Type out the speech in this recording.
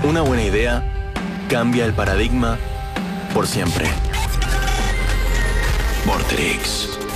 Una buena idea cambia el paradigma por siempre. Vorterix.